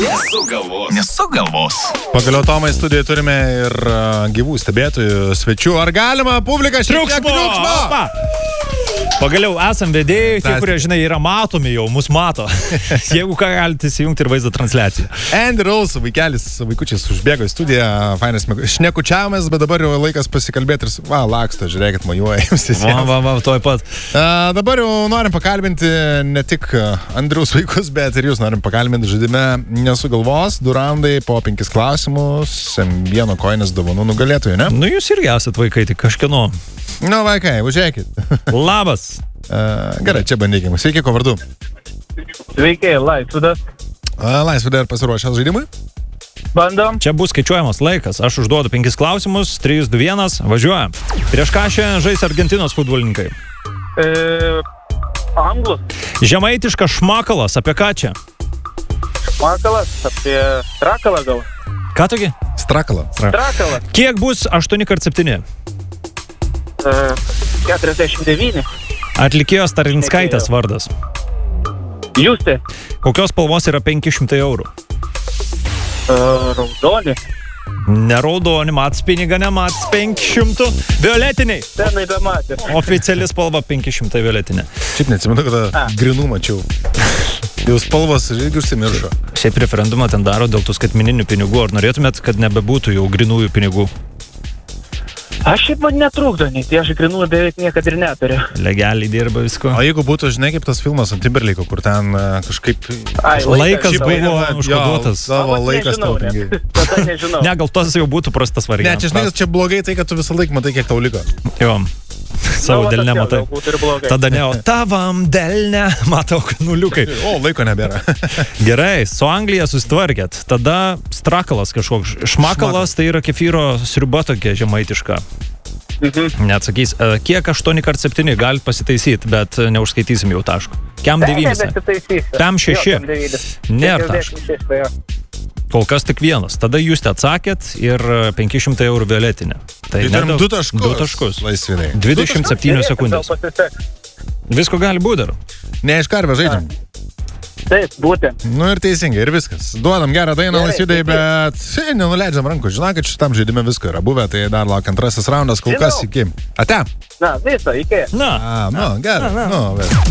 Nesugalvos. Pagaliau Tomai studijoje turime ir gyvų stebėtojų svečių. Ar galima publika triukšmo? Pagaliau esam vedėjai, tie, kurie, žinai, yra matomi jau, mus mato. Jeigu ką, galite įsijungti ir vaizdo transliaciją. Andy Rose, vaikelis, vaikučiais užbėgo į studiją, fainas, šnekučiavomės, bet dabar jau laikas pasikalbėti ir, laksto, žiūrėkit, mojuoja. Toj pat. Dabar jau norim pakalbinti ne tik Andriaus vaikus, bet ir jūs norim pakalbinti žaidime Nesugalvos, 2 raundai po 5 klausimus, vieno koinės dovanų nugalėtojų, ne? Nu, jūs irgi esat vaikai, tik kažkieno. Nu, vaikai, užėkit. Labas. Gerai, čia bandykime. Sveiki, ko vardu? Sveiki, Laisvydas. Laisvydas, ar pasiruošęs žaidimui? Bandom. Čia bus skaičiuojamas laikas. Aš užduodu 5 klausimus, 3, 2, 1, važiuojam. Prieš ką šiandien žais Argentinos futbolininkai? Anglus. Žemaitiškas šmakalas, apie ką čia? Šmakalas, apie strakalą gal. Ką toki? Strakalą. Strakalą. Kiek bus 8x7? 49. Atlikėjos Tarlinskaitės vardas. Justė. Kokios spalvos yra 500 eurų? Raudoni. Ne raudoni, mats pinigą, ne mats 500. Violetiniai. Senai bematė. Oficiali spalva 500 violetinė. Šiaip neatsimenu, kada grinų mačiau. Jau spalvos irgi užsimiršo. Šiaip referendumą ten daro dėl tų skaitmeninių pinigų. Ar norėtumėt, kad nebebūtų jau grinųjų pinigų? Aš šiaip man netrukdo, nei tai aš grinų beveik niekad ir neturiu. Legaliai dirba visko. O jeigu būtų, žinai, kaip tas filmas ant Timberlake'o, kur ten kažkaip... Laikas buvo užkoduotas. Savo laikas tau pinigai. Tada nežinau. Ne, gal tas jau būtų prastas Ne, variantas. čia, žinai, čia blogai tai, kad tu visą laiką matai, kiek tau liko. Jo. Savo delne matai. Tada ne, o tavam delne matau nuliukai. O, laiko nebėra. Gerai, su Anglija susitvarkėt. Tada strakalas kažkoks. Šmakalas tai yra kefyro sriuba tokia žemaitiška. Neatsakys. Kiek 8x7 galit pasitaisyti, bet neužskaitysim jau taško. Kiam 9? Tam 6. Nėra taško. Kol kas tik vienas. Tada jūs atsakėt ir 500 eurų violetinė. Tai turim 2 taškus. 2 taškus. Laisvinai. 27 sekundės. Visko gali būti dar. Ne iš karvę žaidžiam. Taip, būtent. Nu ir teisingai, ir viskas. Duodam gerą dainą Laisvidai, bet nenuleidžiam rankų. Žinau, kad šitam žaidime visko yra buvę, tai dar laukia antrasis raundas, kol kas iki. Ate? Na, visą, iki. Na. Nu, gerai. Nu,